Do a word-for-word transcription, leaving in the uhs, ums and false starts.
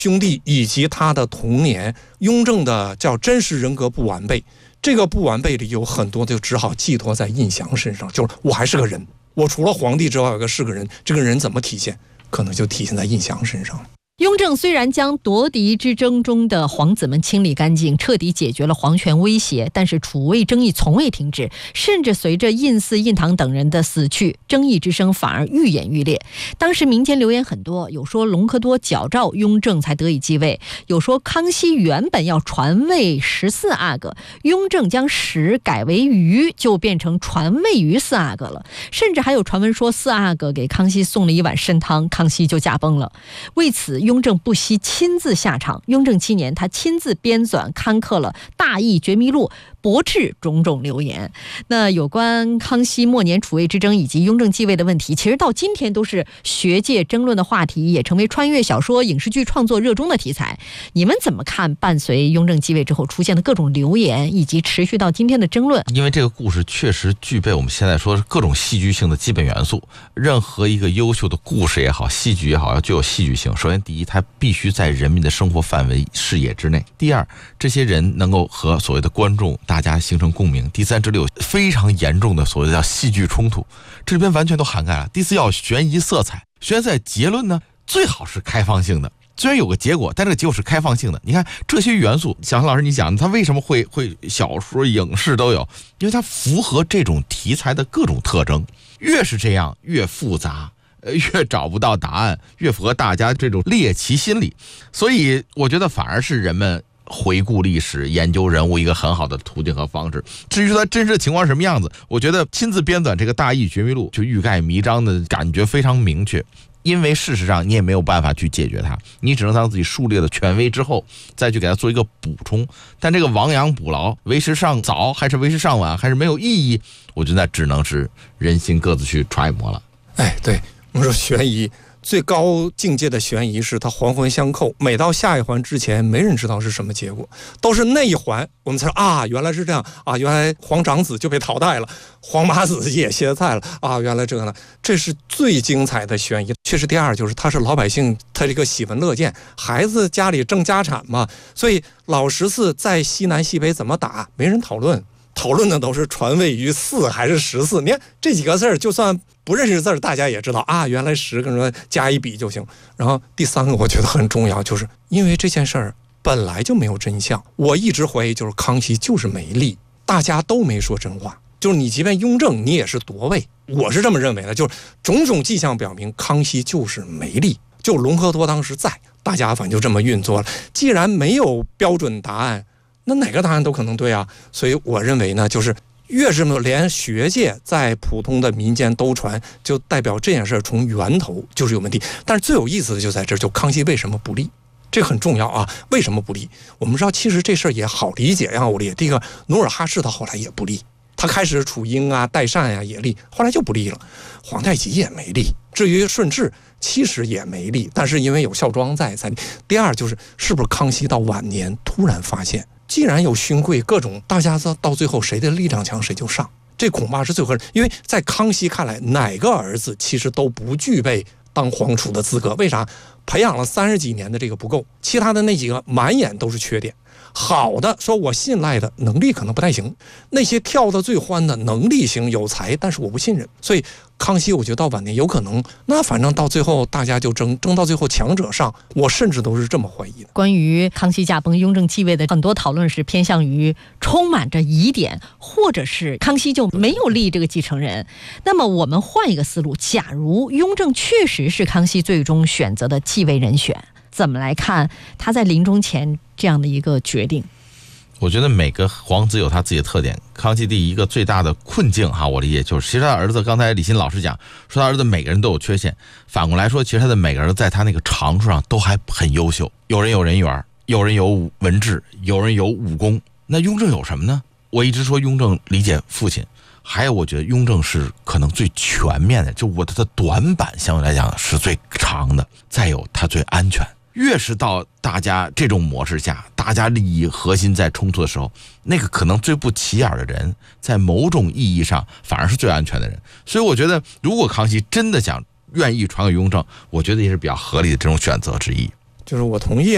兄弟以及他的童年，雍正的叫真实人格不完备，这个不完备里有很多就只好寄托在胤祥身上，就是我还是个人，我除了皇帝之外有个是个人，这个人怎么体现，可能就体现在胤祥身上了。 雍正虽然将夺嫡之争中的皇子们清理干净，彻底解决了皇权威胁，但是储位争议从未停止，甚至随着胤祀、胤堂等人的死去，争议之声反而愈演愈烈。当时民间流言很多，有说隆科多矫诏雍正才得以继位，有说康熙原本要传位十四阿哥，雍正将十改为余，就变成传位于四阿哥了。甚至还有传闻说四阿哥给康熙送了一碗参汤，康熙就驾崩了。为此雍正不惜亲自下场。雍正七年，他亲自编纂刊刻了《大义觉迷录》，驳斥种种流言。那有关康熙末年储位之争以及雍正继位的问题，其实到今天都是学界争论的话题，也成为穿越小说、影视剧创作热衷的题材。你们怎么看伴随雍正继位之后出现的各种流言，以及持续到今天的争论？ 因为这个故事确实具备我们现在说各种戏剧性的基本元素。任何一个优秀的故事也好，戏剧也好，要具有戏剧性。首先第一，它必须在人民的生活范围视野之内。第二，这些人能够和所谓的观众大家形成共鸣。第三，这里有非常严重的所谓的叫戏剧冲突，这里边完全都涵盖了。第四，要悬疑色彩。悬疑色彩结论呢，最好是开放性的。虽然有个结果，但这个结果是开放性的。你看这些元素，小韩老师你讲它为什么会会小说、影视都有？因为它符合这种题材的各种特征。越是这样，越复杂。越找不到答案，越符合大家这种猎奇心理。所以我觉得反而是人们回顾历史、研究人物一个很好的途径和方式。至于说他真实的情况是什么样子，我觉得亲自编纂这个《大义觉迷录》就欲盖弥彰的感觉非常明确。因为事实上你也没有办法去解决它，你只能当自己树立了权威之后再去给它做一个补充。但这个亡羊补牢，为时尚早还是为时尚晚，还是没有意义，我觉得那只能是人心各自去揣摩了。 哎，对，我们说悬疑最高境界的悬疑是它环环相扣，每到下一环之前没人知道是什么结果，都是那一环我们才说啊原来是这样啊，原来皇长子就被淘汰了，皇马子也歇菜了啊，原来这个呢，这是最精彩的悬疑。确实第二就是他是老百姓，他这个喜闻乐见，孩子家里挣家产嘛，所以老十四在西南西北怎么打没人讨论，讨论的都是传位于四还是十四。你看这几个字儿，就算不认识字儿，大家也知道啊，原来十跟说加一笔就行。然后第三个我觉得很重要，就是因为这件事儿本来就没有真相，我一直怀疑就是康熙就是没立，大家都没说真话。就是你即便雍正，你也是夺位，我是这么认为的。就是种种迹象表明康熙就是没立，就隆科多当时在，大家反正就这么运作了。既然没有标准答案，那哪个答案都可能对啊。所以我认为呢，就是越是连学界在普通的民间都传，就代表这件事从源头就是有问题。但是最有意思的就在这儿，就康熙为什么不立，这个很重要啊。为什么不立？我们知道其实这事儿也好理解呀。我理解第一个，努尔哈赤他后来也不立，他开始楚英啊、代善呀、啊、也立，后来就不立了。皇太极也没立，至于顺治其实也没立，但是因为有孝庄在才立。第二就是是不是康熙到晚年突然发现，既然有勋贵各种，大家到最后谁的力量强谁就上，这恐怕是最合适。因为在康熙看来，哪个儿子其实都不具备当皇储的资格。为啥？培养了三十几年的这个不够，其他的那几个满眼都是缺点。好的，说我信赖的能力可能不太行，那些跳得最欢的能力行有才，但是我不信任。所以康熙我觉得到晚年有可能，那反正到最后大家就争争到最后强者上，我甚至都是这么怀疑的。 关于康熙驾崩雍正继位的很多讨论是偏向于充满着疑点，或者是康熙就没有立这个继承人。那么我们换一个思路，假如雍正确实是康熙最终选择的继位人选，怎么来看他在临终前这样的一个决定？ 我觉得每个皇子有他自己的特点。康熙帝一个最大的困境哈，我理解就是，其实他的儿子，刚才李欣老师讲说他儿子每个人都有缺陷，反过来说，其实他的每个人在他那个长处上都还很优秀。有人有人缘，有人有文治，有人有武功。那雍正有什么呢？我一直说雍正理解父亲，还有我觉得雍正是可能最全面的，就我他的短板相对来讲是最长的，再有他最安全。越是到大家这种模式下，大家利益核心在冲突的时候，那个可能最不起眼的人，在某种意义上反而是最安全的人。所以我觉得，如果康熙真的想愿意传给雍正，我觉得也是比较合理的这种选择之一。 就是我同意